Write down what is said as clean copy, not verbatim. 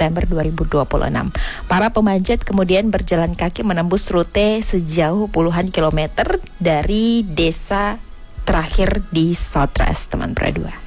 September 2026. Para pemanjat kemudian berjalan kaki menembus rute sejauh puluhan kilometer dari desa terakhir di Sotres, teman Pradua.